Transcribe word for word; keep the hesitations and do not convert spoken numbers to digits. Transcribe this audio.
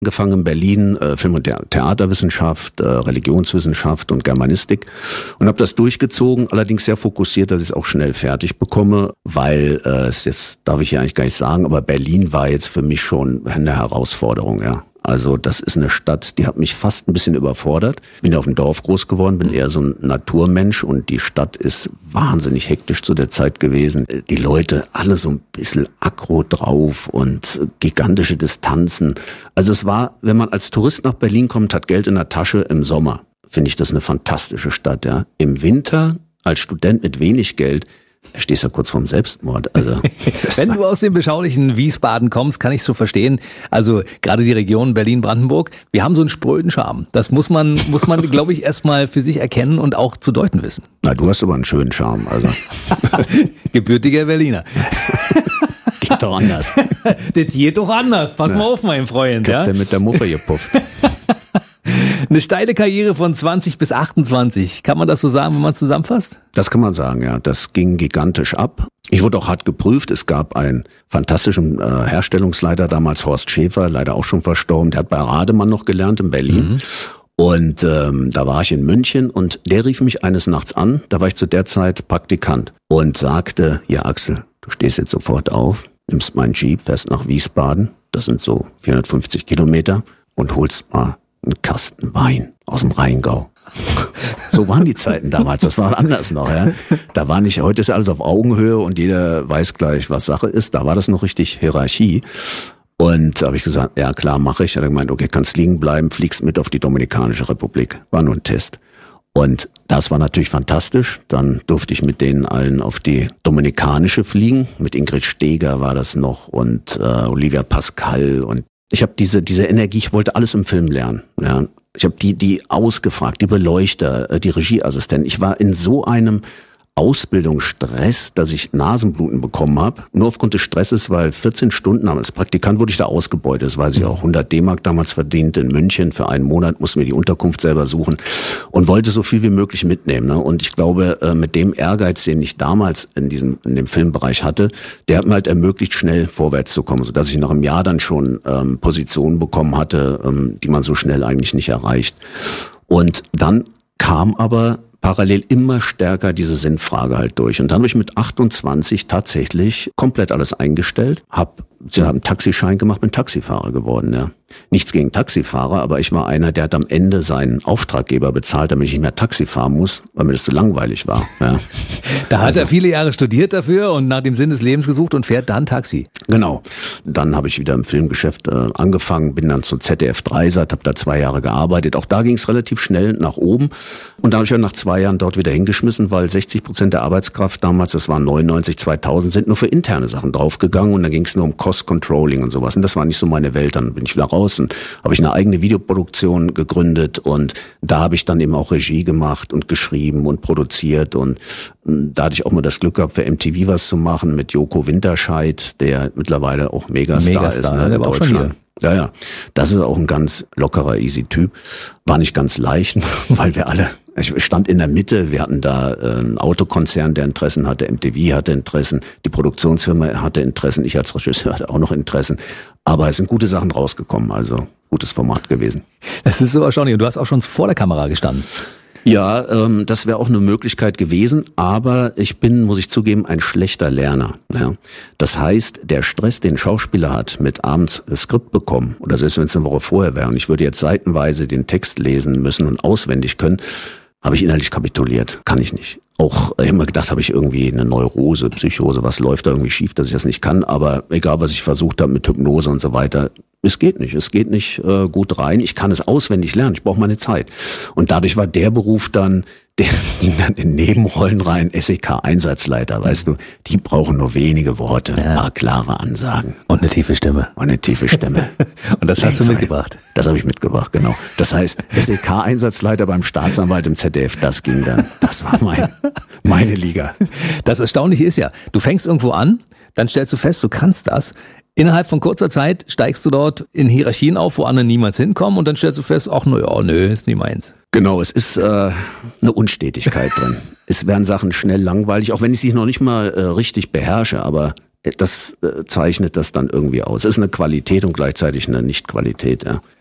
Angefangen in Berlin, äh, Film- und Theaterwissenschaft, äh, Religionswissenschaft und Germanistik und habe das durchgezogen, allerdings sehr fokussiert, dass ich es auch schnell fertig bekomme, weil, äh, das darf ich hier eigentlich gar nicht sagen, aber Berlin war jetzt für mich schon eine Herausforderung, ja. Also das ist eine Stadt, die hat mich fast ein bisschen überfordert. Bin ja auf dem Dorf groß geworden, bin eher so ein Naturmensch und die Stadt ist wahnsinnig hektisch zu der Zeit gewesen. Die Leute alle so ein bisschen aggro drauf und gigantische Distanzen. Also es war, wenn man als Tourist nach Berlin kommt, hat Geld in der Tasche im Sommer, finde ich das eine fantastische Stadt, ja. Im Winter als Student mit wenig Geld, da stehst du ja kurz vorm Selbstmord. Also, wenn du aus dem beschaulichen Wiesbaden kommst, kann ich so verstehen. Also gerade die Region Berlin-Brandenburg, wir haben so einen spröden Charme. Das muss man, muss man, glaube ich, erstmal für sich erkennen und auch zu deuten wissen. Na, du hast aber einen schönen Charme. Also. Gebürtiger Berliner. Geht doch anders. Das geht doch anders. Pass ja. mal auf, mein Freund. Ich hab Ja? den mit der Muffe gepufft. Eine steile Karriere von zwanzig bis achtundzwanzig. Kann man das so sagen, wenn man zusammenfasst? Das kann man sagen, ja. Das ging gigantisch ab. Ich wurde auch hart geprüft. Es gab einen fantastischen äh, Herstellungsleiter, damals Horst Schäfer, leider auch schon verstorben. Der hat bei Rademann noch gelernt in Berlin. Mhm. Und ähm, da war ich in München und der rief mich eines Nachts an. Da war ich zu der Zeit Praktikant und sagte, ja Axel, du stehst jetzt sofort auf, nimmst meinen Jeep, fährst nach Wiesbaden. Das sind so vierhundertfünfzig Kilometer und holst mal einen Kasten Wein aus dem Rheingau. So waren die Zeiten damals, das war anders noch. Ja. Da war nicht, heute ist alles auf Augenhöhe und jeder weiß gleich, was Sache ist. Da war das noch richtig Hierarchie. Und da habe ich gesagt, ja klar, mache ich. Er hat gemeint, okay, kannst liegen bleiben, fliegst mit auf die Dominikanische Republik. War nur ein Test. Und das war natürlich fantastisch. Dann durfte ich mit denen allen auf die Dominikanische fliegen. Mit Ingrid Steger war das noch und äh, Olivia Pascal und ich habe diese diese Energie, ich wollte alles im Film lernen. Ja. Ich habe die die ausgefragt, die Beleuchter, die Regieassistenten. Ich war in so einem Ausbildungsstress, dass ich Nasenbluten bekommen habe. Nur aufgrund des Stresses, weil vierzehn Stunden als Praktikant wurde ich da ausgebeutet. Das weiß ich auch. hundert D-Mark damals verdient in München. Für einen Monat musste mir die Unterkunft selber suchen und wollte so viel wie möglich mitnehmen. Ne? Und ich glaube, mit dem Ehrgeiz, den ich damals in diesem in dem Filmbereich hatte, der hat mir halt ermöglicht, schnell vorwärts zu kommen, sodass ich nach einem Jahr dann schon ähm, Positionen bekommen hatte, ähm, die man so schnell eigentlich nicht erreicht. Und dann kam aber parallel immer stärker diese Sinnfrage halt durch. Und dann habe ich mit achtundzwanzig tatsächlich komplett alles eingestellt, habe hab einen Taxischein gemacht, bin Taxifahrer geworden. Ja. Nichts gegen Taxifahrer, aber ich war einer, der hat am Ende seinen Auftraggeber bezahlt, damit ich nicht mehr Taxi fahren muss, weil mir das zu langweilig war. Ja. Da hat also, er viele Jahre studiert dafür und nach dem Sinn des Lebens gesucht und fährt dann Taxi. Genau. Dann habe ich wieder im Filmgeschäft äh, angefangen, bin dann zu Z D F Dreisat, habe da zwei Jahre gearbeitet. Auch da ging es relativ schnell nach oben. Und dann habe ich auch nach zwei Jahren dort wieder hingeschmissen, weil sechzig Prozent der Arbeitskraft damals, das waren neunundneunzig, zweitausend, sind nur für interne Sachen draufgegangen und dann ging es nur um Cost Controlling und sowas. Und das war nicht so meine Welt. Dann bin ich wieder raus und habe ich eine eigene Videoproduktion gegründet und da habe ich dann eben auch Regie gemacht und geschrieben und produziert und da hatte ich auch mal das Glück gehabt, für M T V was zu machen mit Joko Winterscheid, der mittlerweile auch Megastar, Megastar ist, ne, der in war auch schon Deutschland. Ja, ja. Das ist auch ein ganz lockerer, easy Typ. War nicht ganz leicht, weil wir alle, ich stand in der Mitte, wir hatten da einen Autokonzern, der Interessen hatte, M T V hatte Interessen, die Produktionsfirma hatte Interessen, ich als Regisseur hatte auch noch Interessen. Aber es sind gute Sachen rausgekommen, also gutes Format gewesen. Das ist so erstaunlich. Und du hast auch schon vor der Kamera gestanden. Ja, ähm, das wäre auch eine Möglichkeit gewesen, aber ich bin, muss ich zugeben, ein schlechter Lerner. Ja. Das heißt, der Stress, den ein Schauspieler hat, mit abends das Skript bekommen, oder selbst wenn es eine Woche vorher wäre, und ich würde jetzt seitenweise den Text lesen müssen und auswendig können, habe ich innerlich kapituliert. Kann ich nicht. Auch ich habe mir gedacht, habe ich irgendwie eine Neurose, Psychose, was läuft da irgendwie schief, dass ich das nicht kann. Aber egal, was ich versucht habe mit Hypnose und so weiter, es geht nicht. Es geht nicht äh, gut rein. Ich kann es auswendig lernen. Ich brauche meine Zeit. Und dadurch war der Beruf dann, der ging dann in Nebenrollen rein, S E K-Einsatzleiter, weißt du. Die brauchen nur wenige Worte, ja. Ein paar klare Ansagen. Und eine tiefe Stimme. Und eine tiefe Stimme. Und das hast du mitgebracht. Das habe ich mitgebracht, genau. Das heißt, S E K-Einsatzleiter beim Staatsanwalt im Z D F, das ging dann. Das war mein, meine Liga. Das Erstaunliche ist ja, du fängst irgendwo an, dann stellst du fest, du kannst das. Innerhalb von kurzer Zeit steigst du dort in Hierarchien auf, wo andere niemals hinkommen und dann stellst du fest, ach, naja, nö, ist nie meins. Genau, es ist äh, eine Unstetigkeit drin. Es werden Sachen schnell langweilig, auch wenn ich sie noch nicht mal äh, richtig beherrsche, aber das äh, zeichnet das dann irgendwie aus. Ist eine Qualität und gleichzeitig eine Nicht-Qualität, ja.